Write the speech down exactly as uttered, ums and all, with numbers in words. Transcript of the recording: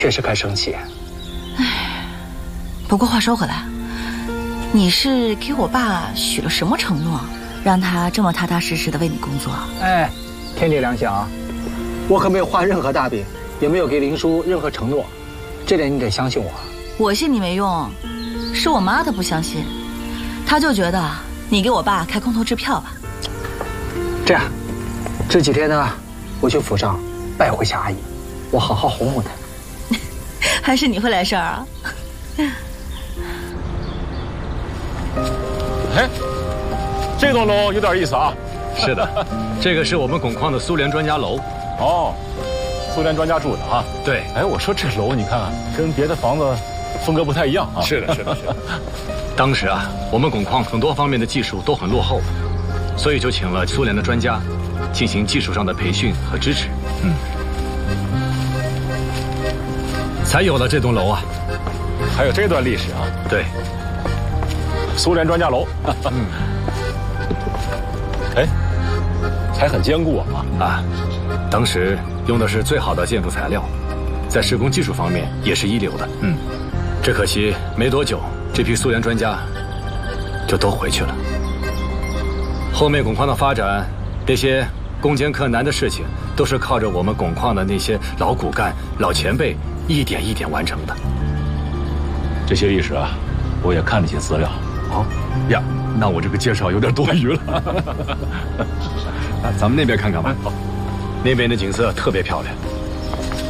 确实该生气。 唉，不过话说回来，你是给我爸许了什么承诺，让他这么踏踏实实的为你工作？ 哎，天地良心啊，我可没有画任何大饼，也没有给林叔任何承诺，这点你得相信我。 我信你没用，是我妈她不相信，她就觉得你给我爸开空头支票吧。 这样，这几天呢，我去府上拜会下阿姨，我好好哄哄她。 还是你会来事儿啊？ 哎，这栋楼有点意思啊。 是的，这个是我们汞矿的苏联专家楼。 哦，苏联专家住的啊。 对。 哎，我说这楼你看看，跟别的房子风格不太一样啊。 是的，是的，是的。当时啊，我们汞矿很多方面的技术都很落后，所以就请了苏联的专家，进行技术上的培训和支持。嗯。才有了这栋楼啊。 还有这段历史啊。 对。 苏联专家楼。嗯。哎，还很坚固啊！ 啊，当时用的是最好的建筑材料，在施工技术方面也是一流的。嗯，只可惜没多久，这批苏联专家就都回去了。后面汞矿的发展，那些攻坚克难的事情，都是靠着我们汞矿的那些老骨干、老前辈一点一点完成的。 这些历史啊，我也看了些资料。 哦呀，那我这个介绍有点多余了。咱们那边看看吧。那边的景色特别漂亮。